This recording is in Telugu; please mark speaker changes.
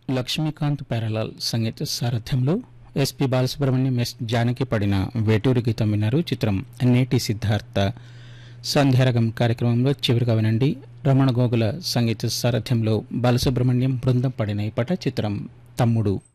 Speaker 1: లక్ష్మీకాంత్ ప్యారలాల్ సంగీత సారథ్యంలో ఎస్పి బాలసుబ్రహ్మణ్యం ఎస్ జానకి పడిన వేటూరి గీతం విన్నారు. చిత్రం నేటి సిద్ధార్థ. సంధ్యారగం కార్యక్రమంలో చివరిగా వినండి రమణ గోగుల సంగీత సారథ్యంలో బాలసుబ్రహ్మణ్యం బృందం పడిన ఈ పాట. చిత్రం తమ్ముడు.